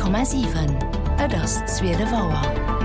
100,7 das Zwiele Wauer.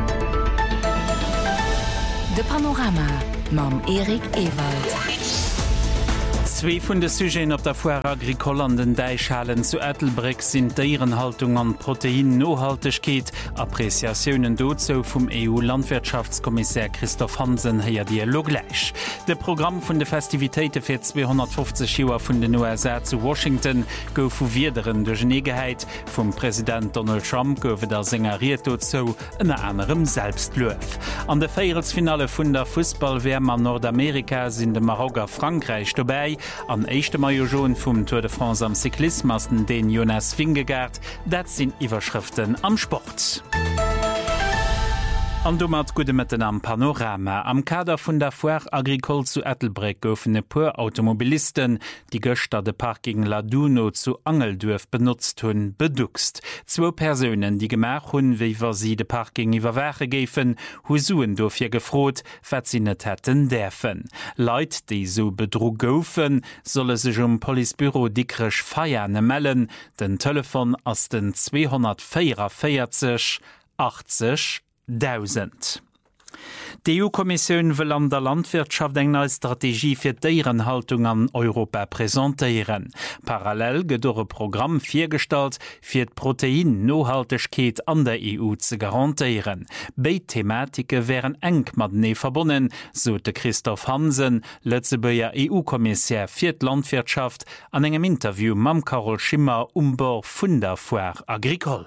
De Panorama mam Erik Ewald. Zwei von den Sujets auf der Foire Agricole an den Deichhallen zu Ettelbruck sind Tierenhaltung an Protein-Nachhaltigkeit. Appreciationen dazu vom EU-Landwirtschaftskommissär Christoph Hansen hier Dialog gleich. Das Programm von der Festivitäten für 250 Jahre von den USA zu Washington go von Wiederen durch Negeheit vom Präsident Donald Trump go wieder singeriert dazu in anderem Selbstlauf. An der Viertelfinale von der Fußball-WM an Nordamerika sind der Marokko Frankreich dabei. Am 1. Mai schon vom Tour de France am Cyklismasten den Jonas Vingegaard, das sind Überschriften am Sport. An dummer gute Mitten am Panorama. Am Kader vun der Foire Agricole zu Ettelbruck goufen e puer Automobilisten, die Göster de Parking Laduno zu Angeldurf benutzt hunn, beduxt. 2 Personen, die gemach hunn, wiewer sie de Parking iwwerwerche géfen, hu suen dofir gefrot, wat sie net hätten därfen. Leiit, die so bedrog goufen, solle sech Polizeibüro dickrech feierne mellen, den Telefon ass den 244 80 1000. Die EU-Kommission will an der Landwirtschaft eng neue Strategie für Tierenhaltung an Europa präsentieren. Parallel geht ein Programm vorgestellt, für die Protein-Nachhaltigkeit an der EU zu garantieren. Beide Thematiken wären eng miteinander verbunden, so Christoph Hansen, Lützeburger EU-Kommissär für die Landwirtschaft, an einem Interview mit Carol Schimmer Bord von der Foire Agricole.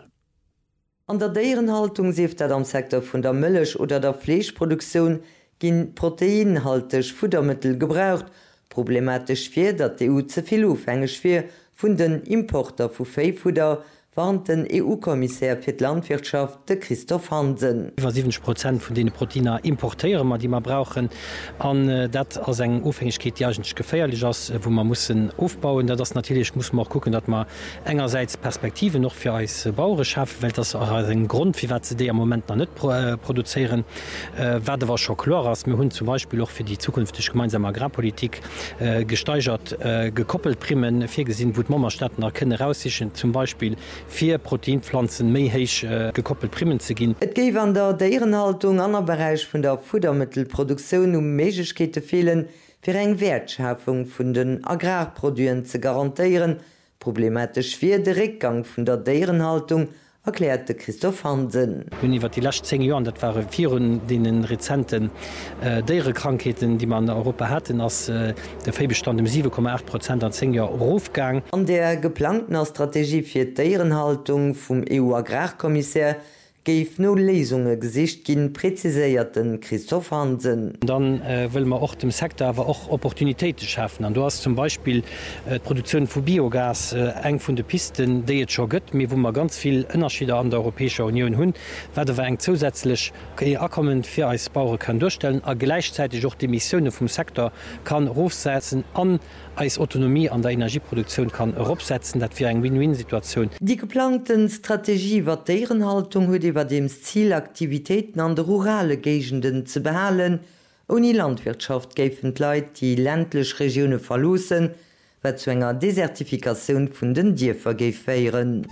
An der Tierenhaltung sieft am Sektor vun der Milch oder der Fleischproduktion ginn proteinhaltig Futtermittel gebraucht, problematisch fir, dat die EU zuviel aufhängig fir vun den Importer vu Viehfutter, warnt den EU-Kommissär für die Landwirtschaft, der Christoph Hansen. Über 70% von den Proteinen importieren wir, die wir brauchen. Und das als eine Aufhängigkeit, die eigentlich gefährlich ist, wo man muss aufbauen. Das natürlich muss man auch gucken, dass man einerseits Perspektiven noch für uns Bauern schaffen, weil das auch ein Grund, für was sie im Moment noch nicht produzieren. Werden wir schon klar, dass wir zum Beispiel auch für die zukünftige gemeinsame Agrarpolitik gesteigert, gekoppelt Primen vorgesehen, wo die Mammerstaaten erkennen raussichten, zum Beispiel 4 Proteinpflanzen méihéich gekoppelt Primen ze ginn. Et géif an der Tierenhaltung aner Bereich vun der Futtermittelproduktion Meigkete fehlen, fir eng Wertschäfung vun den Agrarproduen ze garantiieren. Problematisch fir de Rückgang vun der Tierenhaltung, erklärte Christoph Hansen. Iwwer die lacht 10 Joren, dat waren 4 den rezenten Dierekrankheiten, die man in Europa hatten, ass der Viehbestand um 7,8% an 10 Jahren Rufgang. An der geplanten Strategie fir Tierenhaltung vum EU-Agrarkommissär geif no Lesungen gesicht ginn präziséierten Christoph Hansen. Dann will man auch dem Sektor aber auch Opportunitäten schaffen. Und du hast zum Beispiel Produktion von Biogas eng von den Pisten, die jetzt schon gibt, wo man ganz viel Unterschiede an der Europäischen Union haben, werden wir eng zusätzlich Einkommen für als Bauern kann durchstellen, aber gleichzeitig auch die Missionen vom Sektor kann aufsetzen an als Autonomie an der Energieproduktion kann herabsetzen, das wäre eine Win-Win-Situation. Die geplanten Strategie war Tierenhaltung hat über dem Ziel, Aktivitäten an der rurale Gegenden zu behalen. Ohne Landwirtschaft gäfen die Leute die ländlichen Regionen verlassen, was zu einer Desertifikation von den Dörfern führen.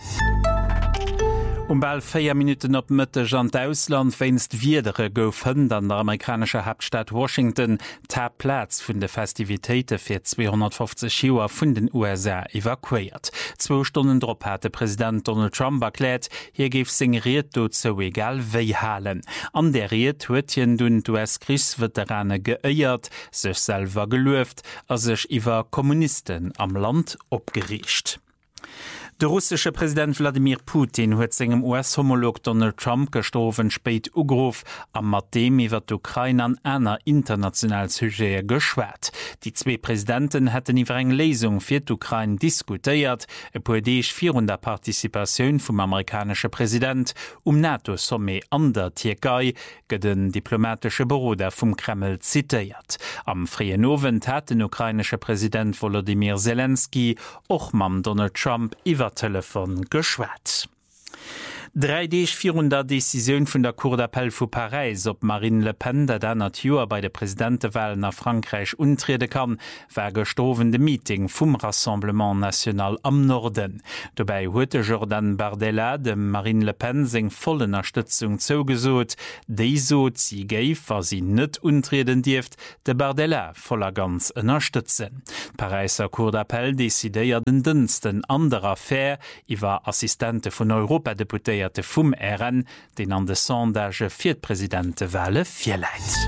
Bald 4 Minuten op Mitte an Ausland wennst wiedere goufen an der amerikanischer Hauptstadt Washington Platz vun de Festivitäten fir 250 Joer vun den USA evakuiert. 2 Stunden drop hatte Präsident Donald Trump erklärt, hier gef singeriert do zo egal wéi halen. An der Riet huetien dun US-Kriegsveterane geëiert, sech selber geluft, as sech iwwer Kommunisten am Land opgeriecht. Der russische Präsident Wladimir Putin hat seinem US-Homolog Donald Trump gestofen spät ugerufen, am mat dem iwwer d'Ukraine an einer internationalen Sujet geschwärzt. Die 2 Präsidenten hätten iwwer eng Lesung für die Ukraine diskutiert, e poedeich 400 Partizipation vom amerikanischen Präsident NATO-Sommet an der Türkei, den diplomatische Büro vom Kreml zitiert. Am freien Abend hat der ukrainische Präsident Volodymyr Zelensky auch mit Donald Trump über Telefon geschwätzt. 3Dch virun der Deciioun vun der Cour d'Appel vu Paris op Marine Le Pen, der der Natur bei de Präsidentewahl nach Frankreich untrede kann, war gestovende Meeting vum Rassemblement National am Norden. Dobei huete Jordan Bardella dem Marine Le Pen seg vollen Unterstützung zougesot, déi sot sie géif war sie net untreden Dieft, de Bardella voller ganz ënnerstützen. Pariser Cour d'Appel decidéiert den Dünsten anderer Fair iwwer Assistente vun Europadeputéierte vum RN, den an de Sondage fir d'Präsidentewahle firleit.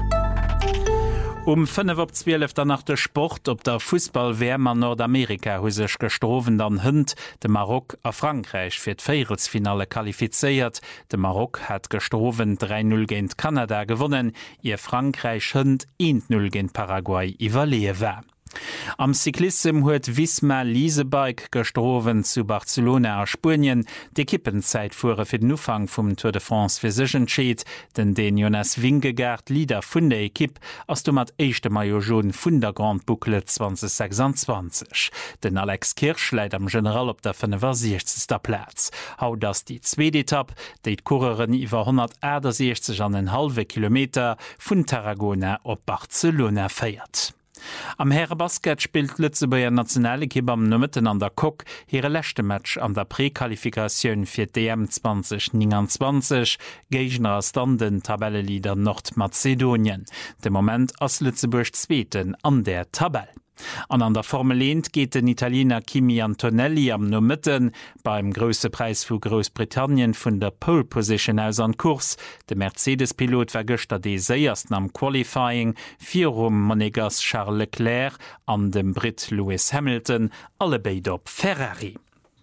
5:12 nach der Sport op der Fußballwärmer Nordamerika hu sech gestroven an Hünd de Marok a Frankreich fir d'Feirelsfinale qualifiziert. De Marok hat gestroven 3-0 géint Kanada gewonnen, ihr Frankreich Hünd 1-0 géint Paraguay iwwerleewe. Am Cyclism huet Wismar Leasebike gestroven zu Barcelona a Spurien. Die Kippenzeit fuhre fir den Ufang vum Tour de France fir sech entscheet, denn den Jonas Vingegaard Lieder vun der Ekipp ass du mat 1. Majojon vun der Grand Boucle 2026. Den Alex Kirsch leit am General op der 65. Platz. Haut das die zweite Etappe, déi d'Coureuren iwwer 160,5 Kilometer vun Tarragona op Barcelona feiert. Am Herrebasket spielt Lützebauer Nationalekipp am Nëmmeten an der Kok hire lächte Match an der Präqualifikatioun fir DM 2029 Gegner standen Tabellelieder Nordmazedonien. De Moment ass Lützeburg Zzweeten an der Tabelle. An der Formel 1 geht den Italiener Kimi Antonelli am Nëmmeten beim grösse Preis vu Großbritannien vun der Pole Position aus an Kurs. De Mercedes-Pilot war gëchter dee séiersten am Qualifying, virum Monegas Charles Leclerc an dem Brit Lewis Hamilton, alle beide op Ferrari.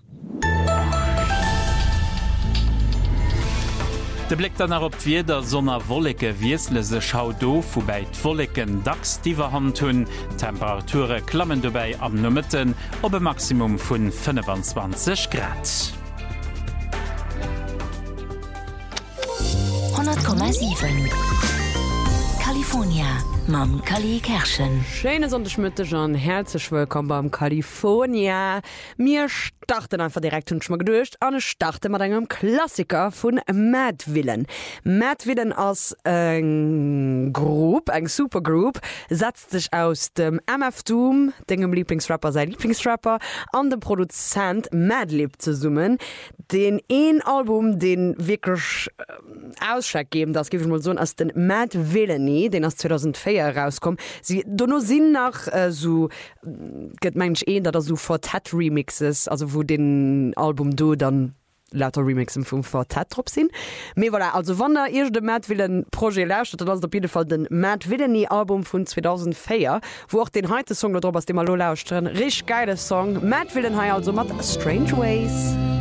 De Blick dann op wieder sonner Wolleke wiesle se schau doof, wobei d'Wolleken dacks diewerhand hunn, Temperature klammen dobei am Nëmmeten op e Maximum vun 25 Grad. 100,7 California mam Kali Kerschen. Schöne Sonntagmittag und herzlich willkommen beim California. Wir starten einfach direkt und schon mal gedurcht und starten mit einem Klassiker von Mad Villain. Mad Villain als Group, ein Supergroup, setzt sich aus dem MF Doom, dem Lieblingsrapper, sein Lieblingsrapper, und dem Produzent Madlib zusammen. Den ein Album, den wirklich Ausschlag geben, das gebe ich mal so, als den Mad Villainy, den aus 2004 rauskommen. Sie do sinn nach so gëtt mensch dat er so Fortet Remixes, also wo den Album do dann lauter Remixen vum Fortet trop sinn. Me voilà, also wann der de Mad Villain Projekt lauscht, dat op jeden Fall den Mad Villainy Album vun 2004, wo auch den heute Song dr aus dem lo lauschten. Rich geile Song. Mad Villain ha also mat Strange Ways.